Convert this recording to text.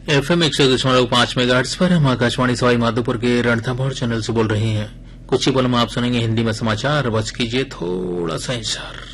FM 101.5 megahertz पर हम आकाशवाणी सवाई माधोपुर के रणथंभौर चैनल से बोल रहे हैं। कुछ ही पल में आप सुनेंगे हिंदी में समाचार। बच कीजिए थोड़ा सा इंतजार।